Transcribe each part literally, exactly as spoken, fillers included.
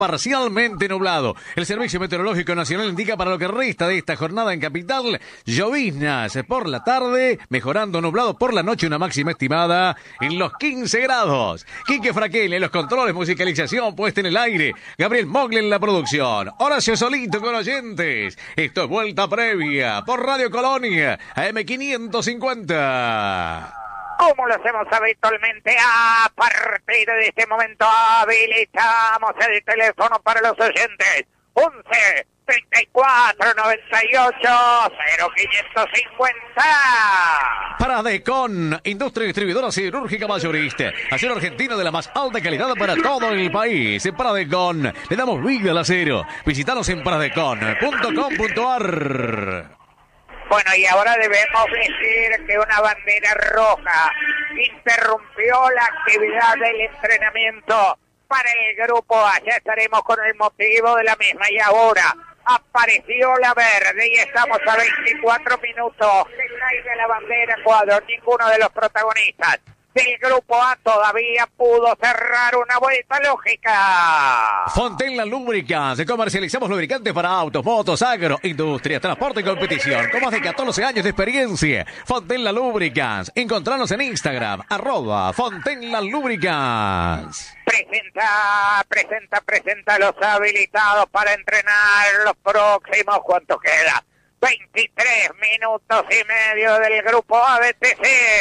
parcialmente nublado. El Servicio Meteorológico Nacional indica para lo que resta de esta jornada en Capital, lloviznas por la tarde, mejorando nublado por la noche, una máxima estimada en los quince grados. Quique Fraquel en los controles, musicalización puesta en el aire. Gabriel Mogle en la producción. Horacio Solito con oyentes. Esto es Vuelta Previa por Radio Colonia, A M quinientos cincuenta. Como lo hacemos habitualmente, a partir de este momento habilitamos el teléfono para los oyentes. once, treinta y cuatro, noventa y ocho, cero quinientos cincuenta. Pradecon, industria distribuidora siderúrgica mayorista. Acero argentino de la más alta calidad para todo el país. En Pradecon, le damos vida al acero. Visítanos en pradecon punto com punto a r. Bueno, y ahora debemos decir que una bandera roja interrumpió la actividad del entrenamiento para el grupo A. Ya estaremos con el motivo de la misma. Y ahora apareció la verde y estamos a veinticuatro minutos. Que caiga la bandera cuadro. Ninguno de los protagonistas del grupo A todavía pudo cerrar una vuelta lógica. Fontaine Lubricants. Comercializamos lubricantes para autos, motos, agro, industria, transporte y competición. Con más de catorce años de experiencia. Fontaine Lubricants. Encontranos en Instagram, arroba Fontaine Lubricants. Presenta, presenta, presenta a los habilitados para entrenar los próximos. ¿Cuánto queda? veintitrés minutos y medio del grupo A B T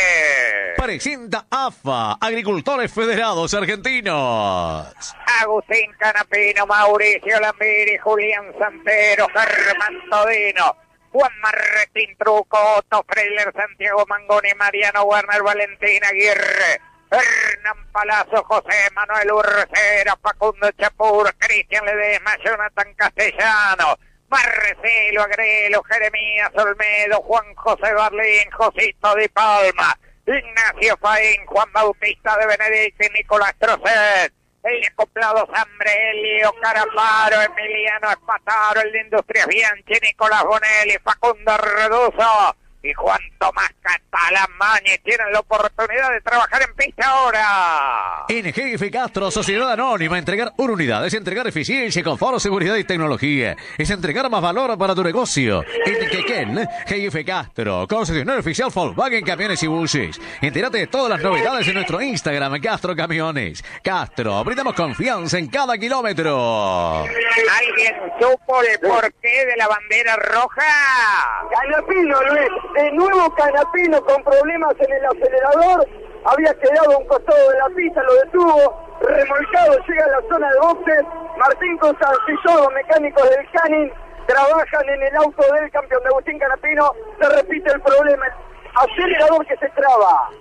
C. Presenta A F A, Agricultores Federados Argentinos. Agustín Canapino, Mauricio Lambiri, Julián Santero, Germán Todino, Juan Martín Truco, Otto Freiler, Santiago Mangoni, Mariano Werner, Valentín Aguirre, Hernán Palazzo, José Manuel Urcera, Facundo Chapur, Cristian Ledesma, Jonathan Castellano, Marcelo Agrelo, Jeremías Olmedo, Juan José Barlín, Josito Di Palma, Ignacio Faín, Juan Bautista de Benedicto y Nicolás Trocet, el acoplado Sambre, Elio Caraparo, Emiliano Espataro, el de Industrias Bianchi, Nicolás Bonelli, Facundo Reduzo y Juan Tomás Catalamañi tienen la oportunidad de trabajar en pista ahora. En G F Castro, Sociedad Anónima, entregar una unidad es entregar eficiencia, confort, seguridad y tecnología. Es entregar más valor para tu negocio. En Quequén, G F Castro, concesionario oficial Volkswagen Camiones y Buses. Entérate de todas las novedades en nuestro Instagram, Castro Camiones. Castro, brindamos confianza en cada kilómetro. ¿Alguien supo el porqué de la bandera roja? Canapino, Luis. De nuevo Canapino con problemas en el acelerador, había quedado a un costado de la pista, lo detuvo, remolcado, llega a la zona de boxes. Martín Constancillo, los mecánicos del Canin, trabajan en el auto del campeón de Agustín Canapino, se repite el problema, acelerador que se traba.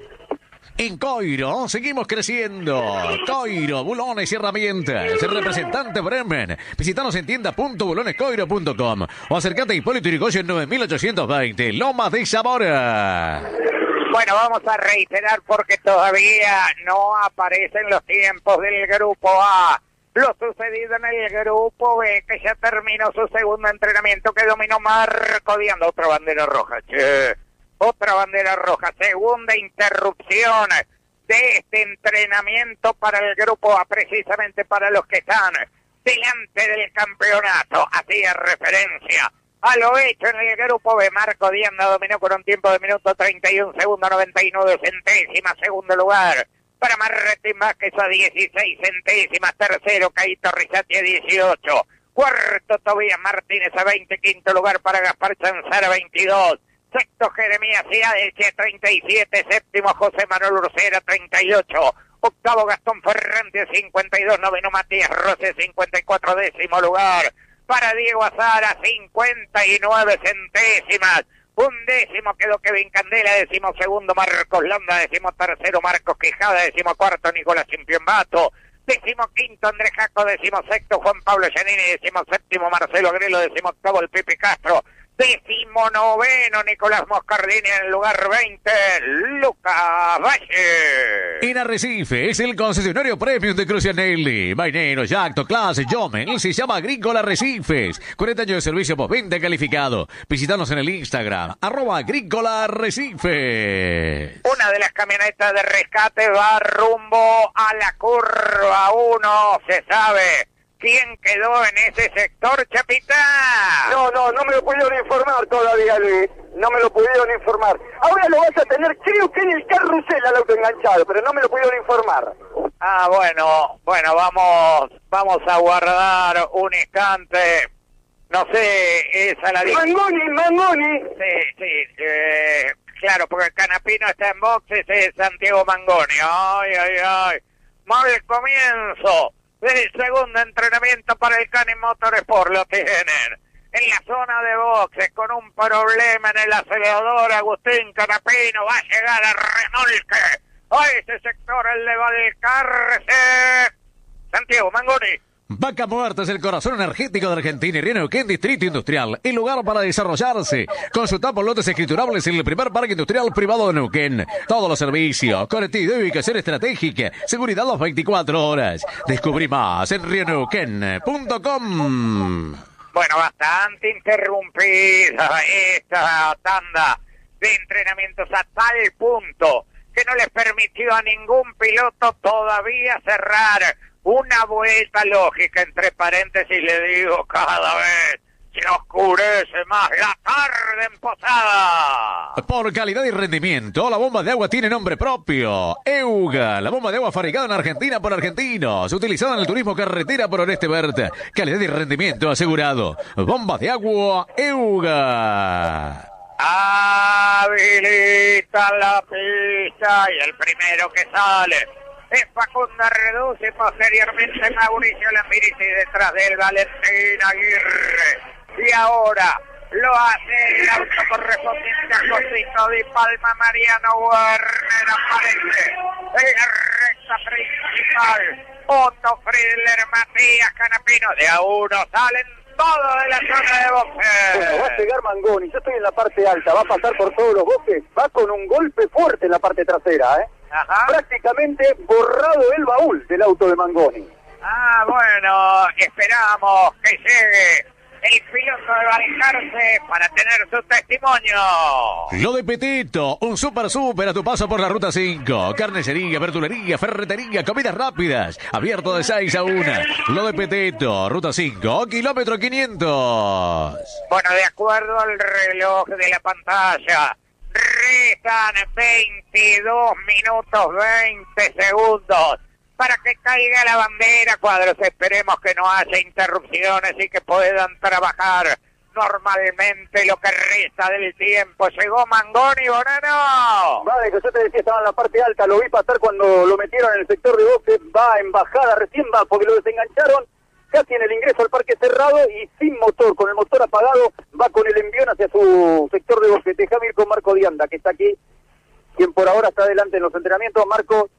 En Coiro, seguimos creciendo. Coiro, bulones y herramientas. El representante Bremen. Visítanos en tienda punto bulones coiro punto com o acércate a Hipólito Yrigoyen nueve mil ochocientos veinte, Lomas de Zamora. Bueno, vamos a reiterar porque todavía no aparecen los tiempos del grupo A. Lo sucedido en el grupo B, que ya terminó su segundo entrenamiento, que dominó Marco Dianda. Otra bandera roja, che. Otra bandera roja, segunda interrupción de este entrenamiento para el grupo A, precisamente para los que están delante del campeonato. Hacía referencia a lo hecho en el grupo B. Marco Dianda dominó con un tiempo de minuto treinta y un segundo noventa y nueve centésimas. Segundo lugar para Martín Vázquez a dieciséis centésimas. Tercero, Caíto Risati a dieciocho. Cuarto, Tobías Martínez a veinte. Quinto lugar para Gaspar Chanzar a veintidós. Sexto, Jeremías Ciadeche, treinta y siete. Séptimo, José Manuel Urcera, treinta y ocho. Octavo, Gastón Ferrante, cincuenta y dos. Noveno, Matías Rose, cincuenta y cuatro. Décimo lugar para Diego Azara, cincuenta y nueve centésimas. Un décimo quedó Kevin Candela, décimo segundo Marcos Landa, décimo tercero Marcos Quijada, décimo cuarto Nicolás Impiembato, décimo quinto Andrés Jaco, décimo sexto Juan Pablo Giannini, décimo séptimo Marcelo Agrelo, décimo octavo el Pipe Castro, décimo noveno Nicolás Moscardini en el lugar veinte, Lucas Valle. En Arrecife es el concesionario premium de Crucianelli, Mainero, Yacto, Clase, Yomen, se llama Agrícola Arrecifes, cuarenta años de servicio postventa calificado. Visítanos en el Instagram, arroba Agrícola Arrecifes. Una de las camionetas de rescate va rumbo a la curva uno, se sabe. quién quedó en ese sector, Chapita. No, no, no me lo pudieron informar todavía, Luis. No me lo pudieron informar. Ahora lo vas a tener, creo que en el carrusel al auto enganchado, pero no me lo pudieron informar. Ah, bueno, bueno, vamos, vamos a guardar un instante. No sé, esa la... Mangoni, Mangoni. Sí, sí, eh, claro, porque el Canapino está en boxes, es Santiago Mangoni. Ay, ay, ay. Mal comienzo del segundo entrenamiento para el Cani Motorsport, lo tienen en la zona de boxes con un problema en el acelerador. Agustín Canapino va a llegar a remolque a ese sector, el de Valcarce. Santiago Mangoni. Vaca Muerta es el corazón energético de Argentina y Río Neuquén, Distrito Industrial, el lugar para desarrollarse. Consulta por lotes escriturables en el primer parque industrial privado de Neuquén. Todos los servicios, conectividad y ubicación estratégica, seguridad las veinticuatro horas. Descubrí más en rio neuquén punto com. Bueno, bastante interrumpida esta tanda de entrenamientos a tal punto que no les permitió a ningún piloto todavía cerrar una vuelta lógica. Entre paréntesis le digo, cada vez se oscurece más la tarde en Posada. Por calidad y rendimiento, la bomba de agua tiene nombre propio. EUGA, la bomba de agua fabricada en Argentina por argentinos, utilizada en el turismo carretera por Oeste Berta. Calidad y rendimiento asegurado. Bomba de agua EUGA. Habilita la pista y el primero que sale es Facundo Reduce y posteriormente Mauricio Lambiris y detrás de él Valentín Aguirre. Y ahora lo hace el auto correspondiente a Josito Di Palma. Mariano Werner aparece en la recta principal. Otto Friedler, Matías Canapino. De a uno salen todos de la zona de boxes. Bueno, va a pegar Mangoni. Yo estoy en la parte alta. Va a pasar por todos los boxes. Va con un golpe fuerte en la parte trasera, ¿eh? Ajá. Prácticamente borrado el baúl del auto de Mangoni. Ah, bueno, esperamos que llegue el piloto de Valcarce para tener su testimonio. Lo de Petito, un super super a tu paso por la Ruta cinco. Carnicería, verdulería, ferretería, comidas rápidas. Abierto de seis a una. Lo de Petito, Ruta cinco, kilómetro quinientos. Bueno, de acuerdo al reloj de la pantalla, restan veintidós minutos veinte segundos para que caiga la bandera. Cuadros, esperemos que no haya interrupciones y que puedan trabajar normalmente lo que resta del tiempo. Llegó Mangoni, Bonano. Vale, que yo te decía, estaba en la parte alta, lo vi pasar cuando lo metieron en el sector de boxe. Va en bajada, recién va porque lo desengancharon. Casi en el ingreso al parque cerrado y sin motor, con el motor apagado, va con el envión hacia su sector de boxe. Déjame ir con Marco Dianda, que está aquí, quien por ahora está adelante en los entrenamientos. Marco,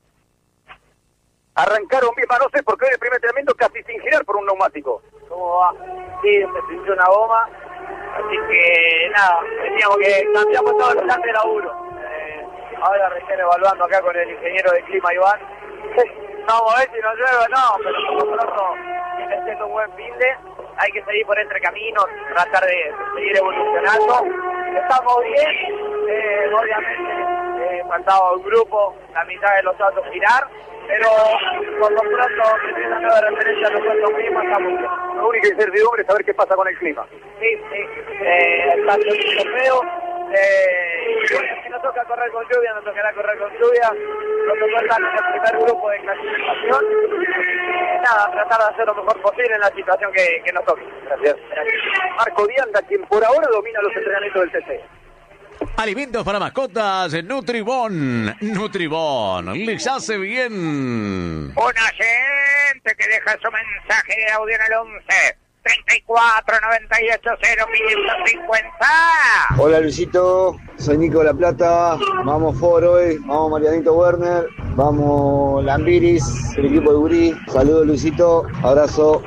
arrancaron bien, no sé por qué en el primer entrenamiento casi sin girar por un neumático. ¿Cómo va? Sí, me pinchó una goma, así que nada, teníamos que cambiamos todo el plan de laburo. Eh, ahora recién evaluando acá con el ingeniero de clima Iván. Vamos a ver si nos llueve o no, pero por lo pronto haciendo un buen fin de, hay que seguir por entre caminos, tratar de seguir evolucionando. Estamos bien, eh, obviamente eh, faltaba un grupo, la mitad de los autos girar, pero por lo pronto, teniendo una nueva referencia a nosotros mismos, estamos bien. La única incertidumbre es saber qué pasa con el clima. Sí, sí, eh, está lloviendo feo. Eh, si nos toca correr con lluvia, nos tocará correr con lluvia. Nos tocó estar en el primer grupo de clasificación. Y nada, tratar de hacer lo mejor posible en la situación que, que nos toque. Gracias. Gracias. Marco Dianda, quien por ahora domina los entrenamientos del T C. Alimentos para mascotas, Nutribón. Nutribón, les hace bien. Un oyente que deja su mensaje de audio en el once treinta y cuatro noventa y ocho cero quinientos cincuenta. Hola Luisito, soy Nico de La Plata. Vamos Foro hoy, vamos Marianito Werner, vamos Lambiris, el equipo de Urí. Saludos Luisito, abrazo.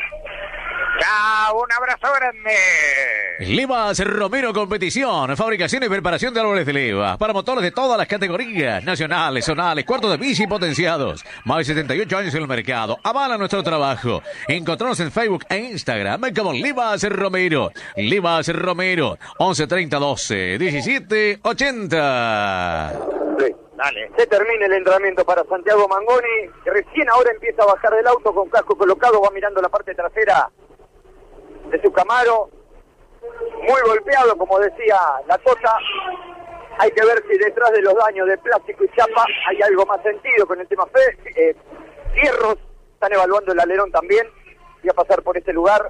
Chao, un abrazo grande. Levas Romero Competición, fabricación y preparación de árboles de levas para motores de todas las categorías, nacionales, zonales, cuartos de bici potenciados. Más de setenta y ocho años en el mercado. Avala nuestro trabajo. Encontrarnos en Facebook e Instagram como Levas Romero. Levas Romero, once treinta doce diecisiete ochenta. Sí. Dale. Se termina el entrenamiento para Santiago Mangoni, que recién ahora empieza a bajar del auto con casco colocado, va mirando la parte trasera de su Camaro, muy golpeado, como decía la Tota. Hay que ver si detrás de los daños de plástico y chapa hay algo más sentido con el tema fe, eh, fierros. Están evaluando el alerón también. Voy a pasar por este lugar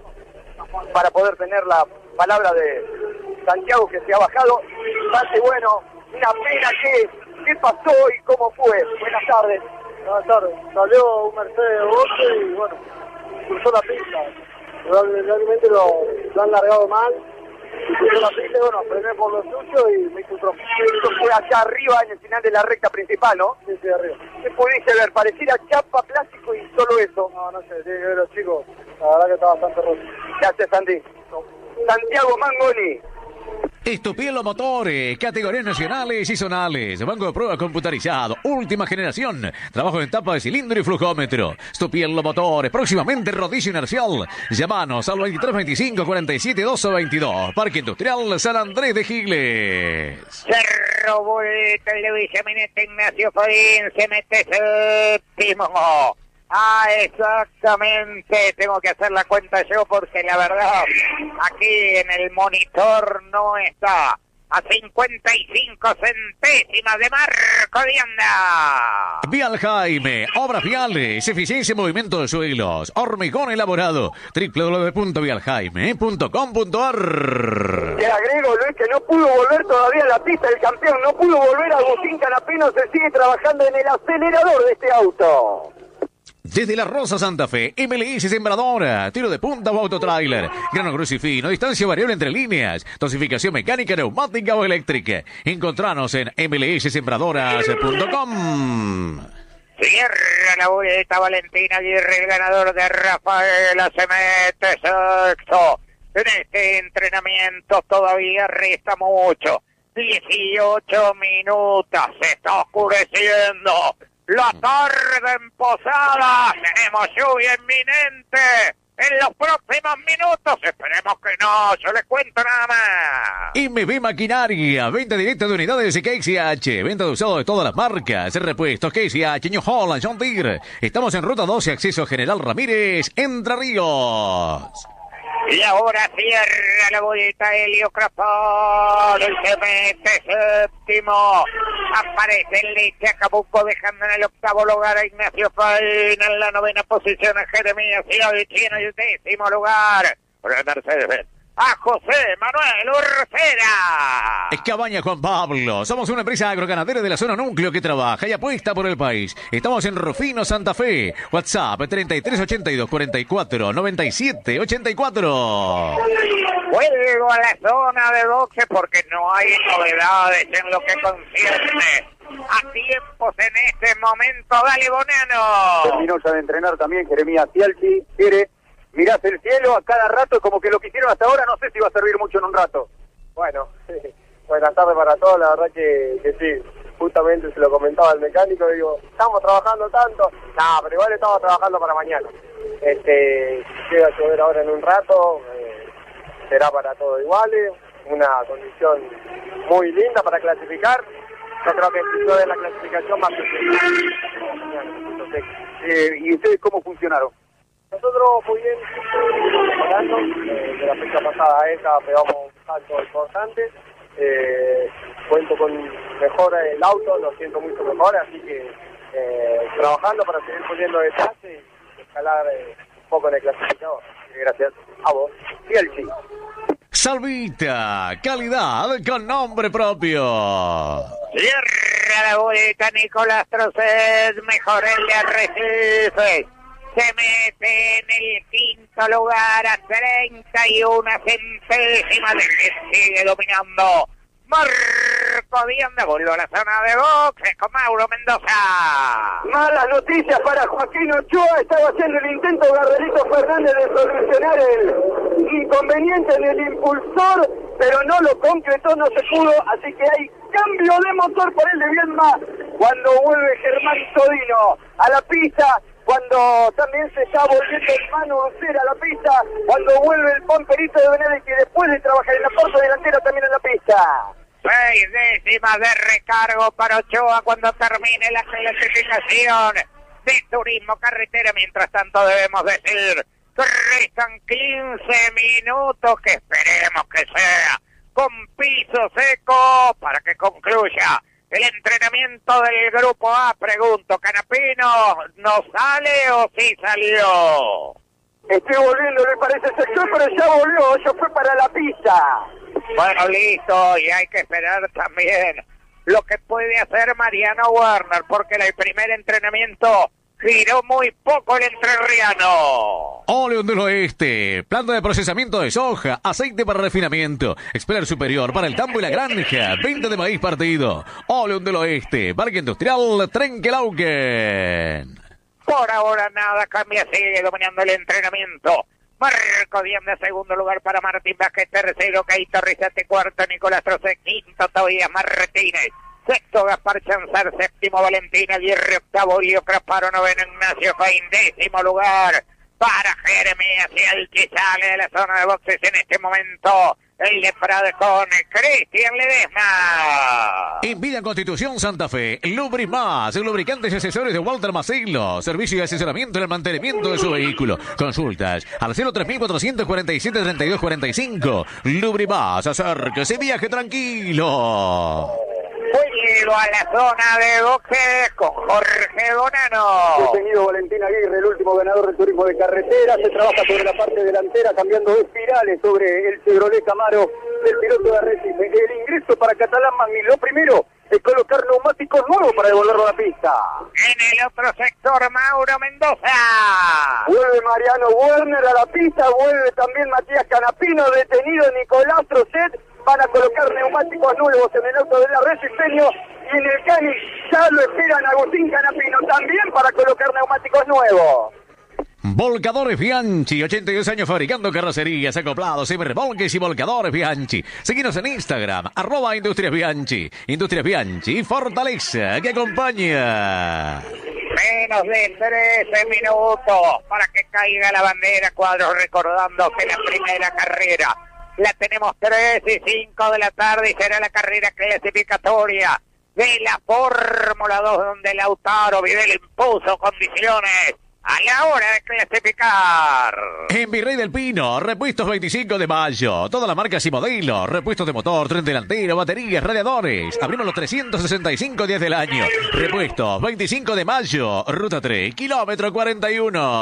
para poder tener la palabra de Santiago, que se ha bajado. Bastante bueno, una pena. que ¿Qué pasó y cómo fue? Buenas tardes. Buenas tardes. Salió un Mercedes Boche y bueno, cruzó la pista. Realmente lo, lo han largado mal. Cruzó la pista y bueno, frené por lo suyo y me hizo un trompo. Esto fue allá arriba en el final de la recta principal, ¿no? Sí, sí, arriba. ¿Qué pudiste ver? Pareciera chapa, plástico y solo eso. No, no sé, tiene que ver los chicos. La verdad que está bastante roto. Gracias, Santi. Santiago Mangoni. Estupielo Motores, categorías nacionales y zonales, banco de prueba computarizado, última generación, trabajo en tapa de cilindro y flujómetro. Estupielo Motores, próximamente rodicio inercial. Llámanos al veintitrés veinticinco cuarenta y siete doce veintidós, Parque Industrial San Andrés de Giles. Se robó el televisionista Ignacio Fodín, se mete séptimo. Ah, exactamente, tengo que hacer la cuenta yo porque la verdad, aquí en el monitor no está. A cincuenta y cinco centésimas de Marco Dianda. Vial Jaime, obras viales, eficiencia y movimiento de suelos, hormigón elaborado, doble u doble u doble u punto vial jaime punto com punto a r. Te agrego, Luis, que no pudo volver todavía a la pista el campeón, no pudo volver. Agustín Canapino se sigue trabajando en el acelerador de este auto. Desde La Rosa Santa Fe, M L S Sembradora, tiro de punta o autotrailer, grano grueso y fino, distancia variable entre líneas, dosificación mecánica, neumática o eléctrica. Encontranos en eme ele ese sembradoras punto com. Cierra la vuelta Valentina Aguirre, el ganador de Rafaela, se mete sexto. En este entrenamiento todavía resta mucho. dieciocho minutos, se está oscureciendo. La tarde en Posadas, tenemos lluvia inminente en los próximos minutos, esperemos que no, yo les cuento nada más. M B Maquinaria, venta directa de unidades de K X H, venta de usado de todas las marcas, repuestos K X H, New Holland, John Deere. Estamos en Ruta doce, acceso General Ramírez, Entre Ríos. Y ahora cierra la vuelta Helio Crapol, el se mete séptimo. Aparece el Leche Acapulco dejando en el octavo lugar a Ignacio Faín, en la novena posición a Jeremías Ciavich, en el décimo lugar por el Mercedes a José Manuel Urcera. Es Cabaña Juan Pablo, somos una empresa agroganadera de la zona núcleo que trabaja y apuesta por el país. Estamos en Rufino, Santa Fe. WhatsApp treinta y tres ochenta y dos cuarenta y cuatro noventa y siete ochenta y cuatro. Vuelvo a la zona de boxe porque no hay novedades en lo que concierne a tiempos en este momento. Dale, Bonano. Terminó ya de entrenar también Jeremías Cialchi. Quiere, mirás el cielo a cada rato como que lo que hicieron hasta ahora, no sé si va a servir mucho en un rato. Bueno, buenas tardes para todos, la verdad que, que sí, justamente se lo comentaba al mecánico, digo, estamos trabajando tanto, no, pero igual estamos trabajando para mañana. Este, llega a llover ahora en un rato, eh, será para todos iguales, una condición muy linda para clasificar. Yo creo que esto es la clasificación más eh, ¿Y ustedes cómo funcionaron? Nosotros muy bien, mejorando, eh, de la fecha pasada a esta pegamos un salto importante, eh, cuento con mejor el auto, lo siento mucho mejor, así que eh, trabajando para seguir poniendo detrás y escalar eh, un poco en el clasificador. Gracias a vos. Cialchi. Salvita, calidad con nombre propio. Cierra la vuelta Nicolás Trocet, mejor el de Arrecife. Se mete en el quinto lugar a treinta y una centésimas de que sigue dominando Marco Dianda. Volvió a la zona de boxe con Mauro Mendoza. Malas noticias para Joaquín Ochoa. Estaba haciendo el intento Gardelito Fernández de solucionar el inconveniente en el impulsor, pero no lo concretó, no se pudo, así que hay cambio de motor por el de Viedma cuando vuelve Germán Todino a la pista, cuando también se está volviendo el Manu Ocera a la pista, cuando vuelve el Pomperito de Benedicti después de trabajar en la puerta delantera también en la pista. Seis décimas de recargo para Ochoa cuando termine la clasificación de turismo carretera. Mientras tanto debemos decir que restan quince minutos, que esperemos que sea con piso seco para que concluya el entrenamiento del grupo A. Pregunto, Canapino, ¿no sale o sí salió? Estoy volviendo, me parece sector, pero ya volvió, ya fue para la pista. Bueno, listo, y hay que esperar también lo que puede hacer Mariano Werner, porque en el primer entrenamiento giró muy poco el entrerriano. Oleum del Oeste, planta de procesamiento de soja, aceite para refinamiento, expeller superior para el campo y la granja, venta de maíz partido. Oleum del Oeste, Parque Industrial Trenquelauquen. Por ahora nada cambia, sigue dominando el entrenamiento. Marco Díaz de segundo lugar para Martín Vázquez, tercero Caito Rizate, cuarto Nicolás Trocé, quinto Tobías Martínez, sexto Gaspar Chanzar, séptimo Valentina Aguirre, octavo Lio Craparo, noveno Ignacio Faín, décimo lugar para Jeremías y el que sale de la zona de boxes en este momento, el de Prade con Cristian Ledesma. Envidia Constitución Santa Fe, Lubris Más, lubricantes y accesorios de Walter Macelo, servicio y asesoramiento en el mantenimiento de su vehículo. Consultas al cero tres cuatrocientos cuarenta y siete treinta y dos cuarenta y cinco. Lubris Más, acérquese, viaje tranquilo. Vuelvo a la zona de boxes con Jorge Bonano. Detenido Valentín Aguirre, el último ganador del turismo de carretera. Se trabaja sobre la parte delantera, cambiando espirales sobre el Chevrolet Camaro del piloto de Arrecife. El ingreso para Catalán Magni, lo primero es colocar neumáticos nuevos para devolverlo a la pista. En el otro sector, Mauro Mendoza. Vuelve Mariano Werner a la pista, vuelve también Matías Canapino, detenido Nicolás Trocet. Van a colocar neumáticos nuevos en el auto del arrecifeño y en el Cani ya lo esperan Agustín Canapino también para colocar neumáticos nuevos. Volcadores Bianchi, ochenta y dos años fabricando carrocerías, acoplados, semirremolques y volcadores Bianchi. Seguinos en Instagram, arroba Industrias Bianchi. Industrias Bianchi, fortaleza que acompaña. Menos de trece minutos para que caiga la bandera, cuadro recordando que la primera carrera la tenemos tres y cinco de la tarde y será la carrera clasificatoria de la Fórmula dos, donde Lautaro Vidal impuso condiciones a la hora de clasificar. En Virrey del Pino, repuestos veinticinco de mayo. Todas las marcas y modelos. Repuestos de motor, tren delantero, baterías, radiadores. Abrimos los trescientos sesenta y cinco días del año. Repuestos veinticinco de mayo. Ruta tres, kilómetro cuarenta y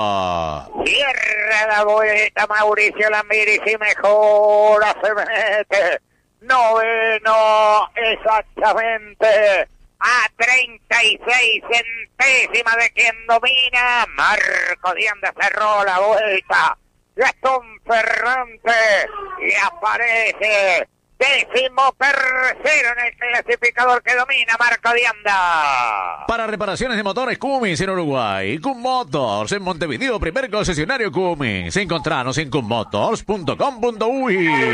uno. Cierra la vuelta Mauricio Lambiris y mejora, se mete. Noveno, exactamente. A treinta y seis centésimas de quien domina. Marco Dianda cerró la vuelta. Gastón Ferrante y aparece décimo tercero en el clasificador que domina Marco Dianda. Para reparaciones de motores Cummins en Uruguay. Cum Motors en Montevideo, primer concesionario Cummins. Encontranos en cummotors punto com punto uy.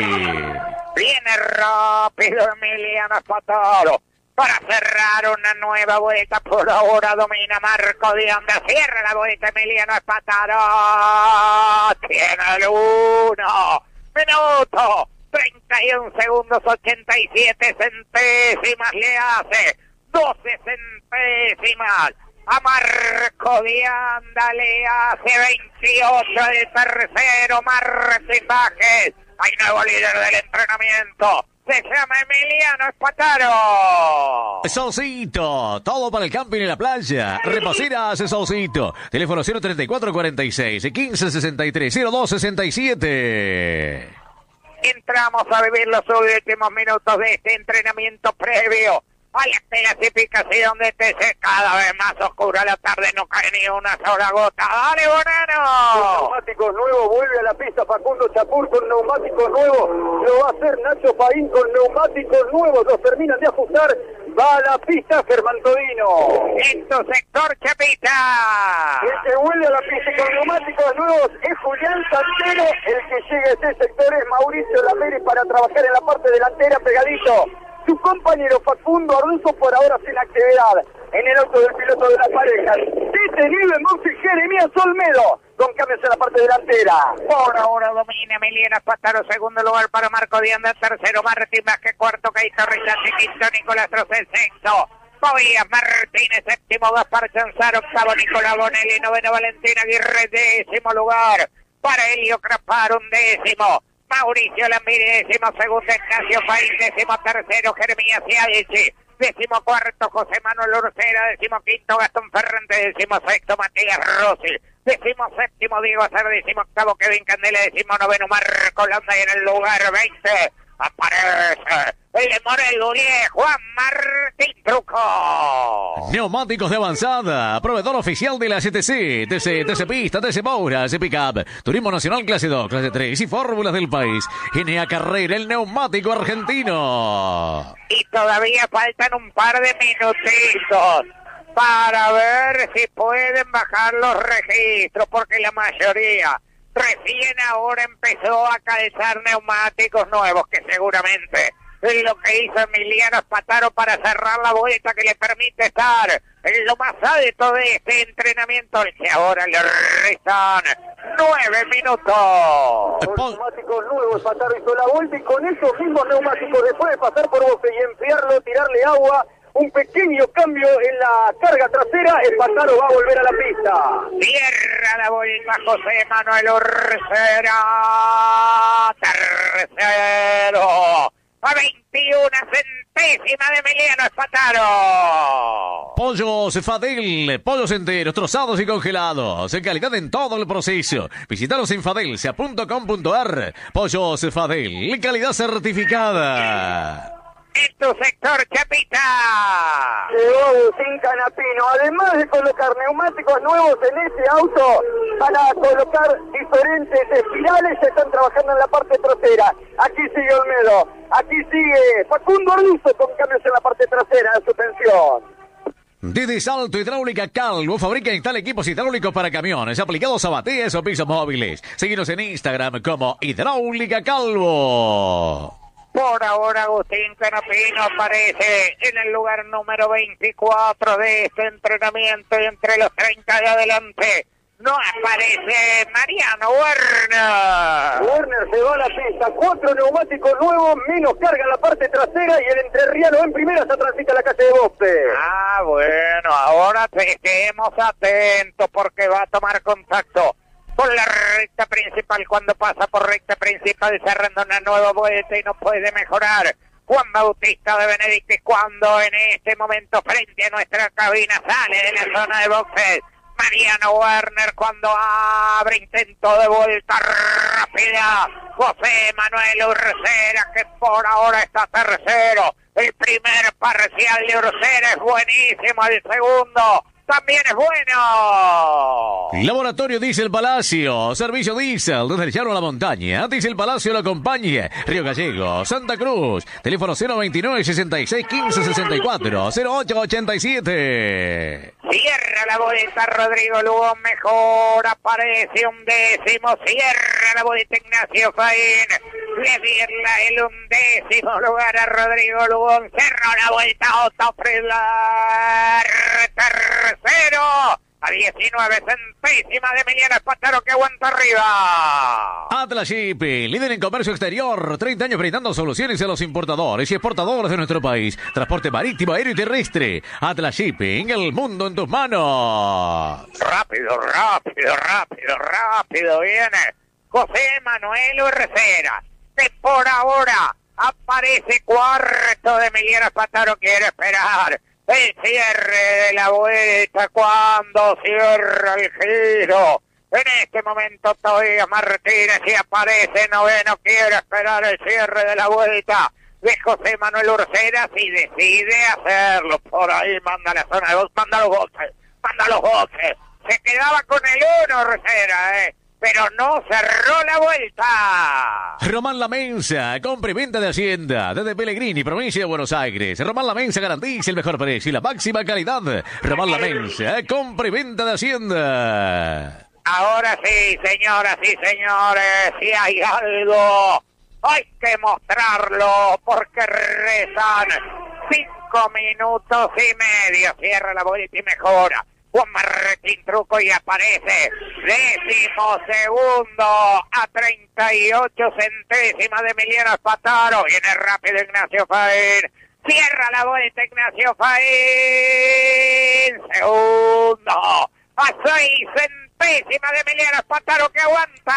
Viene rápido Emiliano Espataro para cerrar una nueva vuelta. Por ahora domina Marco Dianda. Cierra la vuelta Emiliano Espataro. Tiene el uno. Minuto. treinta y un segundos, ochenta y siete centésimas le hace. doce centésimas. A Marco Dianda le hace veintiocho el tercero. Martín Vázquez. Hay nuevo líder del entrenamiento. Se llama Emiliano Espataro. Solcito, todo para el camping y la playa. Reposeras Solcito. Teléfono cero treinta y cuatro cuarenta y seis, quince sesenta y tres, cero dos sesenta y siete. Entramos a vivir los últimos minutos de este entrenamiento previo a la clasificación de T C. Cada vez más oscura la tarde, no cae ni una sola gota. ¡Dale, Bonano! Neumáticos nuevos, vuelve a la pista Facundo Chapur con neumáticos nuevos. Lo va a hacer Nacho Faín con neumáticos nuevos. Los terminan de ajustar. Va a la pista Germán Todino. En tu sector, Chapita. El que vuelve a la pista con neumáticos nuevos es Julián Santero. El que llega a este sector es Mauricio Lambiris para trabajar en la parte delantera pegadito. Su compañero Facundo Arduzo por ahora sin actividad en el auto del piloto de la pareja. Detenido en boxe Jeremías Olmedo. con cambios en la parte delantera. Por ahora domina Emiliano Espataro, segundo lugar para Marco Dianda, tercero Martín Vázquez, cuarto Caito Rizache, quinto Nicolás Trocel, sexto Tobías Martínez, séptimo Gaspar Chanzar, octavo Nicolás Bonelli, noveno Valentín Aguirre, décimo lugar para Elio Crapar, un décimo Mauricio Lambiri, décimo segundo Ignacio País, décimo tercero Jeremías Cialici, décimo cuarto José Manuel Ursera, décimo quinto Gastón Ferrante, décimo sexto Matías Rossi, décimo séptimo Diego Azar, décimo octavo Kevin Candela, décimo noveno Marco Landa, y en el lugar veinte aparece el de Morel diez, Juan Martín Truco. Neumáticos de avanzada, proveedor oficial de la C T C, T C, T C Pista, T C Moura, T C Pickup, Turismo Nacional Clase dos, Clase tres y fórmulas del país. N A Carrera, el neumático argentino. Y todavía faltan un par de minutitos para ver si pueden bajar los registros, porque la mayoría recién ahora empezó a calzar neumáticos nuevos, que seguramente es lo que hizo Emiliano Espataro para cerrar la vuelta que le permite estar en lo más alto de este entrenamiento, al que ahora le restan nueve minutos. Con neumáticos nuevos, Espataro hizo la vuelta y con esos mismos neumáticos, después de pasar por boxe y enfriarlo, tirarle agua, un pequeño cambio en la carga trasera, Espataro va a volver a la pista. Cierra la vuelta José Manuel Ursera, tercero, a veintiuna centésimas de Emiliano Espataro. Pollos Fadel, pollos enteros, trozados y congelados, en calidad en todo el proceso. Visítanos en fadelsa punto com punto ar. Pollos Fadel, calidad certificada. En tu sector, Chapita. Llegó Agustín Canapino. Además de colocar neumáticos nuevos en ese auto, para colocar diferentes espirales, se están trabajando en la parte trasera. Aquí sigue Olmedo. Aquí sigue Facundo Arduzo con cambios en la parte trasera de suspensión. Desde Salto Hidráulica Calvo fabrica y instala equipos hidráulicos para camiones aplicados a bateas o pisos móviles. Síguenos en Instagram como Hidráulica Calvo. Por ahora Agustín Canapino aparece en el lugar número veinticuatro de este entrenamiento, y entre los treinta de adelante no aparece Mariano Werner. Werner se va a la pista, cuatro neumáticos nuevos, menos carga en la parte trasera, y el entrerriano en primera se transita a la calle de boxe. Ah, bueno, ahora estemos atentos porque va a tomar contacto por la recta principal. Cuando pasa por recta principal, cerrando una nueva vuelta y no puede mejorar Juan Bautista de Benedictis, cuando en este momento frente a nuestra cabina sale de la zona de boxes Mariano Werner, cuando abre intento de vuelta rápida José Manuel Ursera, que por ahora está tercero. El primer parcial de Ursera es buenísimo, el segundo también es bueno. Laboratorio Diesel Palacio, servicio diésel desde el llano a la montaña. Diesel Palacio lo acompaña. Río Gallego, Santa Cruz. Teléfono cero veintinueve, sesenta y seis, quince, sesenta y cuatro, cero ocho ochenta y siete. Cierra la vuelta Rodrigo Lugo, mejor, aparece un décimo. Cierra la vuelta Ignacio Faín, le dierla el undécimo lugar a Rodrigo Lugo. Cerró la vuelta Otto Friedler, tercero, a diecinueve centésimas de Emiliano Espataro, que aguanta arriba. Atlas Shipping, líder en comercio exterior, treinta años brindando soluciones a los importadores y exportadores de nuestro país. Transporte marítimo, aéreo y terrestre. Atlas Shipping, el mundo en tus manos. Rápido, rápido, rápido, rápido viene José Manuel Ursera, que por ahora aparece cuarto de Emiliano Espataro. Quiere esperar el cierre de la vuelta, cuando cierra el giro. En este momento todavía Martínez y aparece noveno. Quiere esperar el cierre de la vuelta de José Manuel Ursera, si decide hacerlo. Por ahí manda la zona de voz, manda los boxes, manda los boxes. Se quedaba con el uno Ursera, eh. pero no cerró la vuelta. Román La Mensa, compra y venta de Hacienda, desde Pellegrini, provincia de Buenos Aires. Román La Mensa garantiza el mejor precio y la máxima calidad. Román La Mensa, compra y venta de Hacienda. Ahora sí, señoras y señores, si hay algo, hay que mostrarlo, porque rezan cinco minutos y medio. Cierra la vuelta y mejora. Juan Martín Truco y aparece décimo segundo a treinta y ocho centésimas de Emiliano Espataro. Viene rápido Ignacio Faín. Cierra la vuelta Ignacio Faín. Segundo a seis centésimas de Emiliano Espataro que aguanta.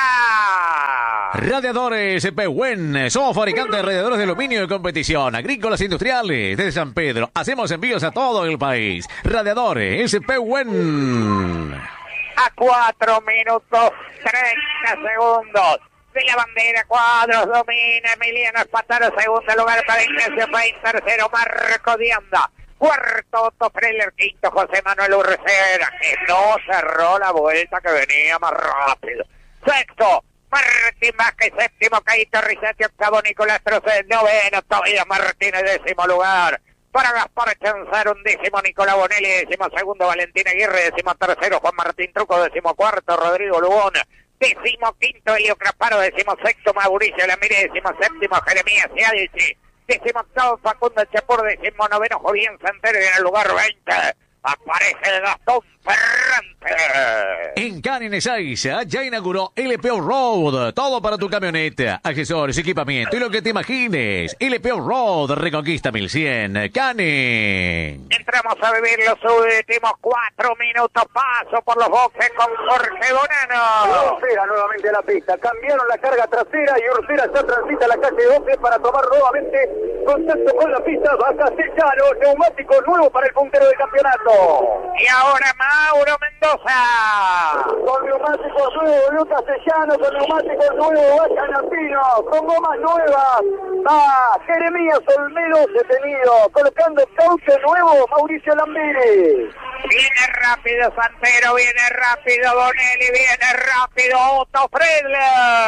Radiadores Pehuen. Somos fabricantes de radiadores de aluminio de competición. Agrícolas industriales desde San Pedro. Hacemos envíos a todo el país. Radiadores Pehuen. A cuatro minutos treinta segundos de la bandera, Cuadros domina Emiliano Espataro. Segundo lugar para Ignacio Faín. Tercero Marco Dianda. Cuarto Otto Freller. Quinto José Manuel Urcera, que no cerró la vuelta, que venía más rápido. Sexto Martín Vázquez. Séptimo Caíto Risetti. Octavo Nicolás Trocet. Noveno Tobias Martínez. Décimo lugar para Gaspar Chanzar. Undécimo Nicolás Bonelli. Décimo segundo Valentín Aguirre. Décimo tercero Juan Martín Truco. Décimo cuarto Rodrigo Lugón. Décimo quinto Elio Craparo. Décimo sexto Mauricio Lamire. Décimo séptimo Jeremías Cialchi. Décimo octavo Facundo Chapur. Décimo noveno Julián Santero. Y en el lugar veinte aparece Gastón Ferrante. En Canin Ezeiza ya inauguró L P O Road. Todo para tu camioneta, accesorios, equipamiento y lo que te imagines. L P O Road, Reconquista mil cien. Canin. Entramos a vivir los últimos cuatro minutos. Paso por los boxes con Jorge Bonano. Urcera nuevamente a la pista. Cambiaron la carga trasera y Urcera ya transita la calle doce para tomar nuevamente contacto con la pista. Va Castellano, neumático nuevo para el puntero del campeonato. Y ahora Mauro Mendoza. Con neumáticos nuevos, Lucas Castellano, con neumáticos nuevos, va Canapino, con gomas nuevas. Va Jeremías Olmedo detenido, colocando cauche nuevo, Mauricio Lambiri. Viene rápido Santero, viene rápido Bonelli, viene rápido Otto Fredler.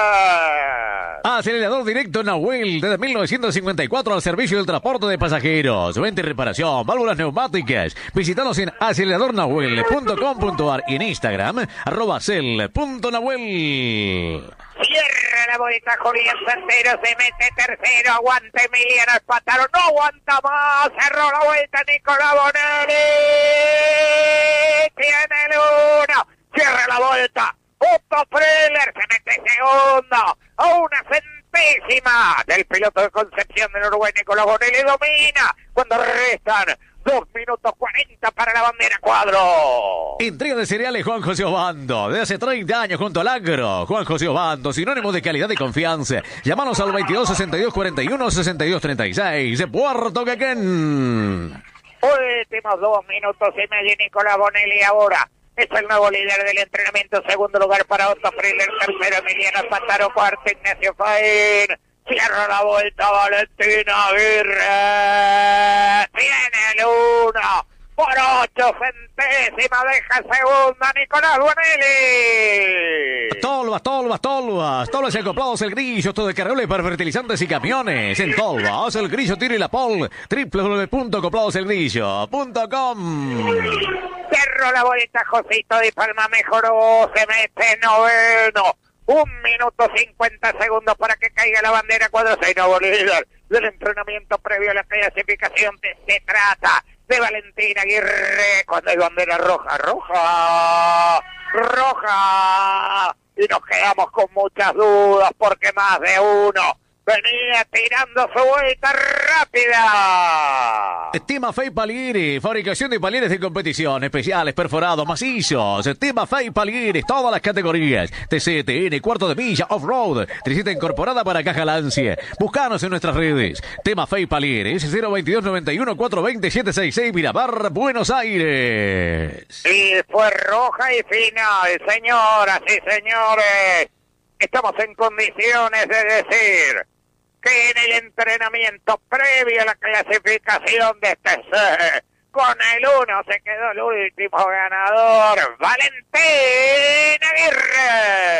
Acelerador directo Nahuel, desde mil novecientos cincuenta y cuatro al servicio del transporte de pasajeros. Venta y reparación, válvulas neumáticas. Visítanos en acelerador nahuel punto com punto ar y en Instagram, arroba cel punto nahuel. Cierra la vuelta Julián Santero, se mete tercero, aguanta Emiliano Espataro, no aguanta más, cerró la vuelta Nicolás Bonelli, tiene el uno, cierra la vuelta, Otto Freller se mete segundo, a una centésima del piloto de Concepción del Uruguay Nicolás Bonelli, domina cuando restan dos minutos cuarenta para la bandera Cuadro. Entrega de cereales Juan José Obando. Desde hace treinta años junto al agro. Juan José Obando, sinónimo de calidad y confianza. Llámanos al veintidós sesenta y dos cuarenta y uno sesenta y dos treinta y seis de Puerto Quequén. Últimos dos minutos y medio Nicolás Bonelli ahora. Es el nuevo líder del entrenamiento. Segundo lugar para Otto Freller. Tercero Emiliano Espataro. Cuarto Ignacio Faín. Cierra la vuelta Valentina Aguirre. Tiene el uno. Por ocho centésimas deja segunda Nicolás Bonelli. Tolvas, Tolvas, Tolvas. Tolvas y acoplados El Grillo. Todo de cargadores para fertilizantes y camiones. En Tolvas, El Grillo tira y la pol. doble u doble u doble u punto acoplados el grillo punto com. Cerró la vuelta Josito Di Palma. Mejoró. Se mete noveno. Un minuto cincuenta segundos para que caiga la bandera Cuadro. seis nuevo líder del entrenamiento previo a la clasificación. De, se trata de Valentín Aguirre. Cuando hay bandera roja, roja, roja. Y nos quedamos con muchas dudas porque más de uno venía tirando su vuelta rápida. Timafey Palieres, fabricación de palieres de competición, especiales, perforados, macizos. Timafey Palieres, todas las categorías. T C, T N, cuarto de milla, off-road, tricita incorporada para caja Lancia. Buscanos en nuestras redes. Timafey Palieres, cero veintidós noventa y uno cuatrocientos veinte setecientos sesenta y seis, Miramar, Buenos Aires. Y fue roja y final, señoras y señores. Estamos en condiciones de decir que en el entrenamiento previo a la clasificación de este C, con el uno se quedó el último ganador, Valentín Aguirre.